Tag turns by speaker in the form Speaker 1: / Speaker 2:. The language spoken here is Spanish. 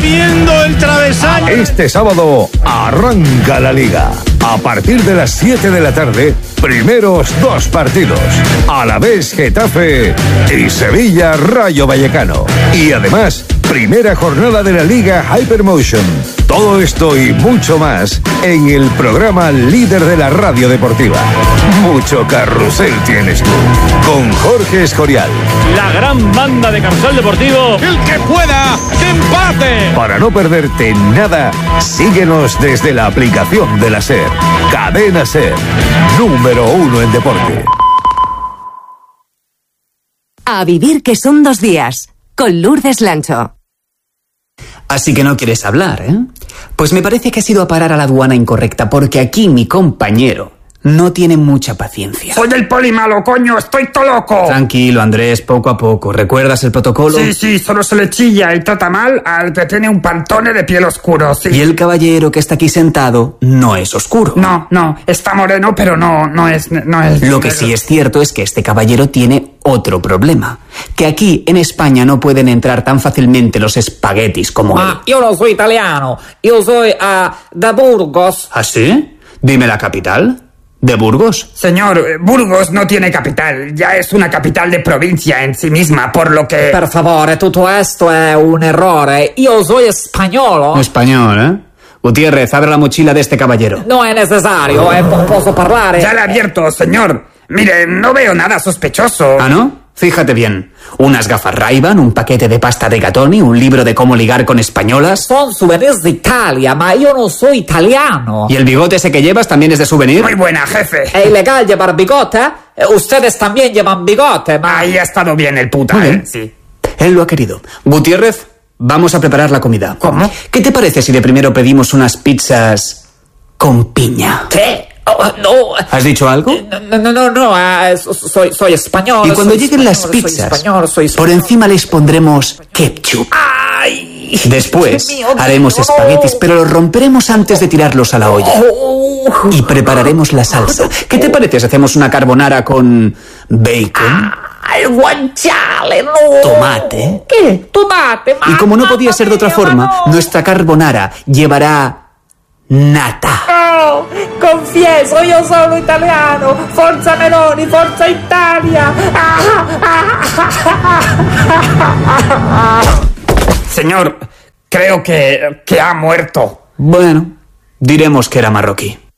Speaker 1: comiendo el travesaño.
Speaker 2: Este sábado arranca la Liga. A partir de las 7 de la tarde, primeros 2 partidos. Alavés Getafe y Sevilla Rayo Vallecano. Y además, primera jornada de la Liga Hypermotion. Todo esto y mucho más en el programa líder de la radio deportiva. Mucho carrusel tienes tú. Con Jorge Escorial.
Speaker 3: La gran banda de Carrusel Deportivo.
Speaker 1: El que pueda, que empate.
Speaker 2: Para no perderte nada, síguenos desde la aplicación de la SER. Cadena SER. Número 1 en deporte.
Speaker 4: A vivir que son 2 días. Con Lourdes Lancho.
Speaker 5: Así que no quieres hablar, ¿eh? Pues me parece que has ido a parar a la aduana incorrecta, porque aquí mi compañero no tiene mucha paciencia.
Speaker 6: Soy el poli malo, coño, estoy todo loco.
Speaker 5: Tranquilo, Andrés, poco a poco. ¿Recuerdas el protocolo?
Speaker 6: Sí, solo se le chilla y trata mal al que tiene un pantone de piel oscuro, sí.
Speaker 5: Y el caballero que está aquí sentado no es oscuro.
Speaker 6: No, está moreno, pero no es...
Speaker 5: Lo que sí es cierto es que este caballero tiene otro problema. Que aquí, en España, no pueden entrar tan fácilmente los espaguetis como él.
Speaker 7: Yo no soy italiano, yo soy de Burgos.
Speaker 5: ¿Ah, sí? Dime la capital. ¿De Burgos?
Speaker 6: Señor, Burgos no tiene capital, ya es una capital de provincia en sí misma, por lo que...
Speaker 7: Per favore, tutto esto è un errore. Io soy español.
Speaker 5: Español, ¿eh? Gutiérrez, abre la mochila de este caballero.
Speaker 7: No es necesario, posso parlare.
Speaker 6: Ya la he abierto, señor. Mire, no veo nada sospechoso.
Speaker 5: ¿Ah, no? Fíjate bien. Unas gafas Ray-Ban, un paquete de pasta de Gatoni, un libro de cómo ligar con españolas.
Speaker 7: Son souvenirs de Italia, ma yo no soy italiano.
Speaker 5: ¿Y el bigote ese que llevas también es de souvenir?
Speaker 6: Muy buena, jefe.
Speaker 7: ¿Es ilegal llevar bigote? Ustedes también llevan bigote, ma...
Speaker 6: Ahí ha estado bien el puta, sí.
Speaker 5: Él lo ha querido. Gutiérrez, vamos a preparar la comida.
Speaker 6: ¿Cómo?
Speaker 5: ¿Qué te parece si de primero pedimos unas pizzas con piña?
Speaker 7: ¿Qué? No.
Speaker 5: ¿Has dicho algo?
Speaker 7: No, soy español.
Speaker 5: Y cuando lleguen las pizzas, por encima les pondremos ketchup.
Speaker 7: ¡Ay!
Speaker 5: Después
Speaker 7: Dios mío,
Speaker 5: haremos
Speaker 7: Dios.
Speaker 5: espaguetis, pero los romperemos antes de tirarlos a la olla. Y prepararemos la salsa. ¿Qué te parece si hacemos una carbonara con bacon?
Speaker 7: ¡Ay, guanciale, no!
Speaker 5: Tomate.
Speaker 7: ¿Qué? Tomate,
Speaker 5: Y como no podía ser de otra forma, nuestra carbonara llevará nata.
Speaker 7: No, confieso, io sono italiano. Forza Meloni, forza Italia.
Speaker 6: Señor, creo que ha muerto.
Speaker 5: Bueno, diremos que era marroquí.